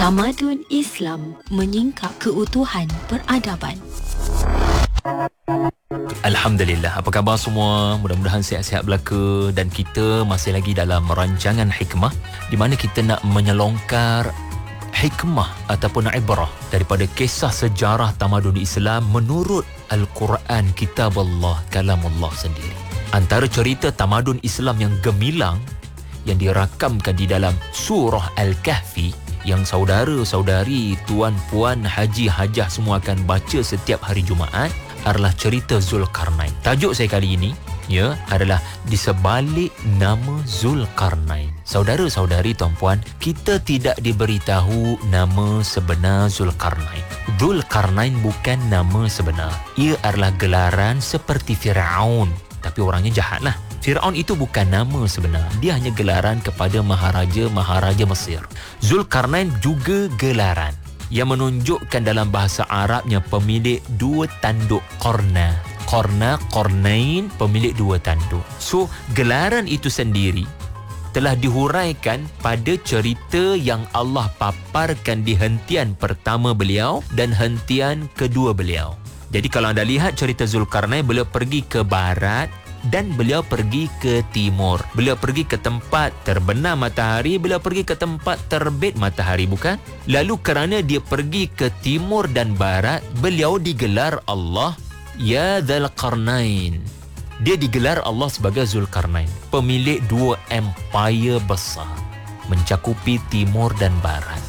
Tamadun Islam menyingkap keutuhan peradaban. Alhamdulillah, apa khabar semua? Mudah-mudahan sihat-sihat belaka. Dan kita masih lagi dalam rancangan hikmah, di mana kita nak menyelongkar hikmah ataupun ibrah daripada kisah sejarah tamadun Islam menurut Al-Quran, kitab Allah, kalam Allah sendiri. Antara cerita tamadun Islam yang gemilang yang dirakamkan di dalam surah Al-Kahfi, yang saudara-saudari, tuan-puan, haji, hajah semua akan baca setiap hari Jumaat, adalah cerita Zulkarnain. Tajuk saya kali ini adalah di sebalik nama Zulkarnain. Saudara-saudari, tuan-puan, kita tidak diberitahu nama sebenar Zulkarnain. Zulkarnain bukan nama sebenar. Ia adalah gelaran seperti Firaun, tapi orangnya jahatlah. Firaun itu bukan nama sebenar. Dia hanya gelaran kepada maharaja Mesir. Zulkarnain juga gelaran yang menunjukkan dalam bahasa Arabnya pemilik dua tanduk korna. Kornain, pemilik dua tanduk. So, gelaran itu sendiri telah dihuraikan pada cerita yang Allah paparkan di hentian pertama beliau dan hentian kedua beliau. Jadi kalau anda lihat cerita Zulkarnain, beliau pergi ke barat dan beliau pergi ke timur. Beliau pergi ke tempat terbenam matahari, beliau pergi ke tempat terbit matahari, bukan? Lalu kerana dia pergi ke timur dan barat, beliau digelar Allah Ya Dzal Qarnain. Dia digelar Allah sebagai Zulkarnain, pemilik dua empire besar mencakupi timur dan barat.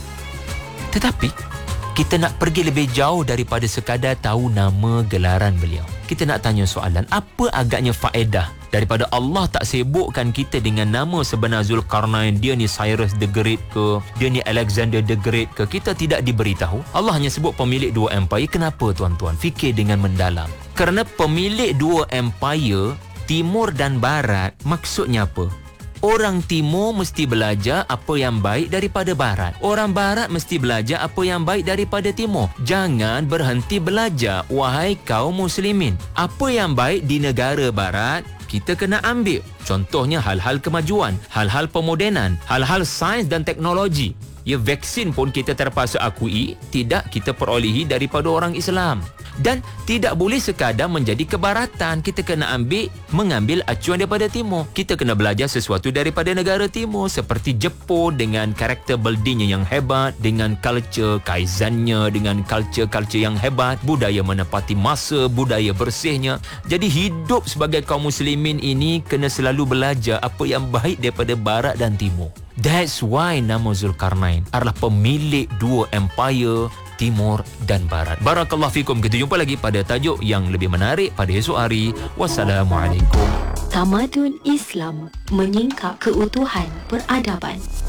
Tetapi kita nak pergi lebih jauh daripada sekadar tahu nama gelaran beliau. Kita nak tanya soalan, apa agaknya faedah daripada Allah tak sibukkan kita dengan nama sebenar Zulkarnain? Dia ni Cyrus the Great ke? Dia ni Alexander the Great ke? Kita tidak diberitahu. Allah hanya sebut pemilik dua empire. Kenapa, tuan-tuan? Fikir dengan mendalam. Kerana pemilik dua empire, timur dan barat, maksudnya apa? Orang timur mesti belajar apa yang baik daripada barat. Orang barat mesti belajar apa yang baik daripada timur. Jangan berhenti belajar, wahai kaum muslimin. Apa yang baik di negara barat, kita kena ambil. Contohnya hal-hal kemajuan, hal-hal pemodenan, hal-hal sains dan teknologi. Vaksin pun kita terpaksa akui tidak kita perolehi daripada orang Islam. Dan tidak boleh sekadar menjadi kebaratan. Kita kena mengambil acuan daripada timur. Kita kena belajar sesuatu daripada negara timur, seperti Jepun dengan karakter buildingnya yang hebat, dengan culture kaizannya, dengan culture yang hebat, budaya menepati masa, budaya bersihnya. Jadi hidup sebagai kaum muslimin ini kena selalu belajar apa yang baik daripada barat dan timur. That's why nama Zulkarnain adalah pemilik dua empire, timur dan barat. Barakallahu fikum. Kita jumpa lagi pada tajuk yang lebih menarik pada esok hari. Wassalamualaikum. Tamadun Islam menyingkap keutuhan peradaban.